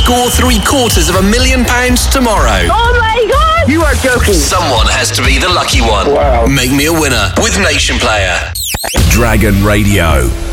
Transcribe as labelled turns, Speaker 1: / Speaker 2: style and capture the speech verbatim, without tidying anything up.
Speaker 1: score three quarters of a million pounds tomorrow.
Speaker 2: Oh my God!
Speaker 3: You are joking.
Speaker 1: Someone has to be the lucky one.
Speaker 3: Wow.
Speaker 1: Make me a winner with Nation Player.
Speaker 4: Dragon Radio.